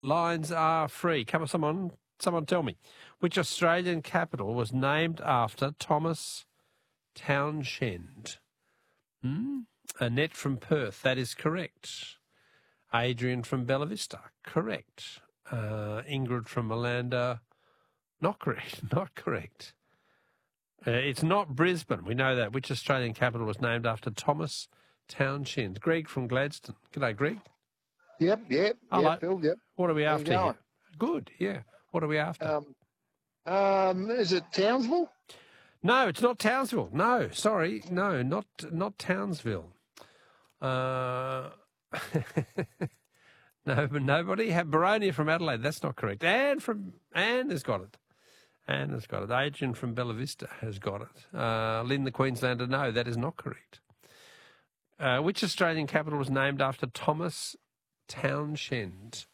Lines are free. Come on, someone tell me. Which Australian capital was named after Thomas Townshend? Annette from Perth. That is correct. Adrian from Bella Vista. Correct. Ingrid from Malanda. Not correct. Not correct. It's not Brisbane. We know that. Which Australian capital was named after Thomas Townshend? Greg from Gladstone. G'day, Greg. Yep, Phil, yep. What are we How after you here? going? Good, yeah. What are we after? Is it Townsville? No, it's not Townsville. No, sorry. No, not Townsville. No, but nobody. Baronia from Adelaide. That's not correct. Anne has got it. Anne has got it. Adrian from Bella Vista has got it. Lynn the Queenslander. No, that is not correct. Which Australian capital was named after Thomas Townshend?